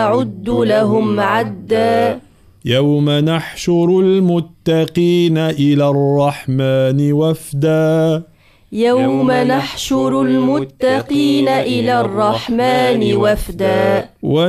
نعد لهم عدا يوم نحشر المتقين إلى الرحمن وفدا يوم نحشر المتقين إلى الرحمن وفدا